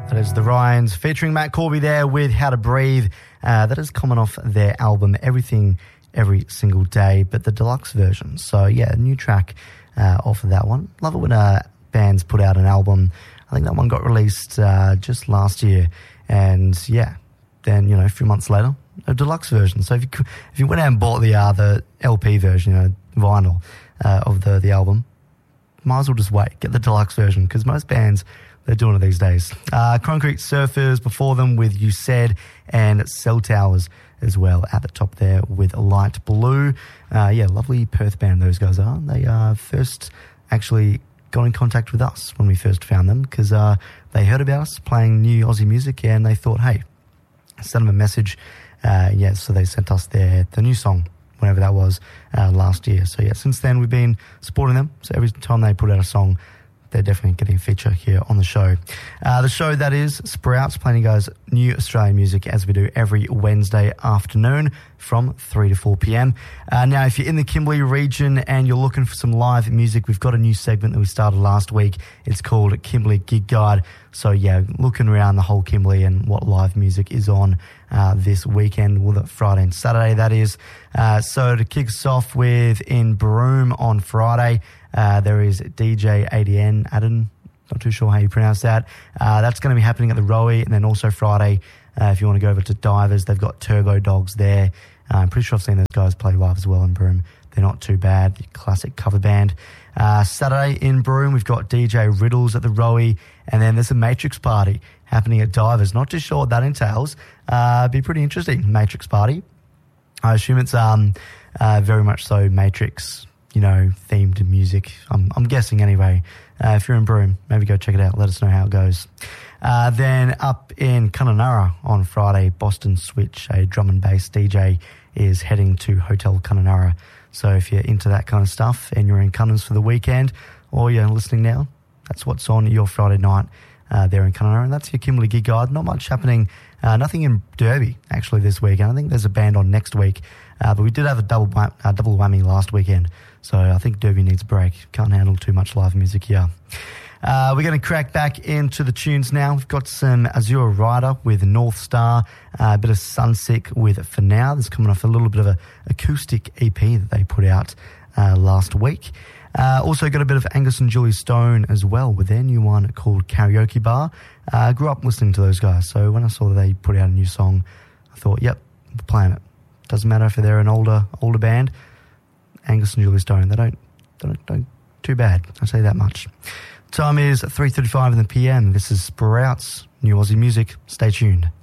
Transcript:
That is the Ryans featuring Matt Corby there with How to Breathe. That is coming off their album Everything Every Single Day, but the deluxe version. So yeah, a new track off of that one. Love it when bands put out an album. I think that one got released just last year, and yeah, then a few months later, a deluxe version. So if you went out and bought the LP version, vinyl of the album, might as well just wait, get the deluxe version, because most bands, they're doing it these days. Concrete Surfers before them with You Said, and Cell Towers as well at the top there with Light Blue. Lovely Perth band those guys are. They first actually got in contact with us when we first found them, because they heard about us playing new Aussie music, and they thought, hey, send them a message. So they sent us the new song, whenever that was, last year. So yeah, since then we've been supporting them. So every time they put out a song, they're definitely getting a feature here on the show. The show, that is Sprouts, playing you guys new Australian music as we do every Wednesday afternoon from 3 to 4 p.m. Now, if you're in the Kimberley region and you're looking for some live music, we've got a new segment that we started last week. It's called Kimberley Gig Guide. So, yeah, looking around the whole Kimberley and what live music is on this weekend, well, Friday and Saturday, that is. So to kick us off with in Broome on Friday, there is DJ Aden, not too sure how you pronounce that. That's going to be happening at the Rowie, and then also Friday, if you want to go over to Divers, they've got Turbo Dogs there. I'm pretty sure I've seen those guys play live as well in Broome. They're not too bad, classic cover band. Saturday in Broome, we've got DJ Riddles at the Rowie, and then there's a Matrix party happening at Divers. Not too sure what that entails. Be pretty interesting, Matrix party. I assume it's very much so Matrix, themed music. I'm guessing anyway. If you're in Broome, maybe go check it out. Let us know how it goes. Then up in Kununurra on Friday, Boston Switch, a drum and bass DJ, is heading to Hotel Kununurra. So if you're into that kind of stuff and you're in Cunnins for the weekend, or you're listening now, that's what's on your Friday night there in Kununurra. And that's your Kimberley Gig Guide. Not much happening. Nothing in Derby, actually, this weekend. I think there's a band on next week. But we did have a double whammy last weekend. So I think Derby needs a break. Can't handle too much live music here. We're going to crack back into the tunes now. We've got some Azure Rider with North Star, a bit of Sunsick with For Now. This is coming off a little bit of an acoustic EP that they put out last week. Also got a bit of Angus and Julie Stone as well with their new one called Karaoke Bar. Grew up listening to those guys, so when I saw that they put out a new song, I thought, yep, we're playing it. Doesn't matter if they're an older band. Angus and Julie Stone, they don't too bad. I say that much. Time is 3:35 in the PM. This is Sprouts, New Aussie Music. Stay tuned.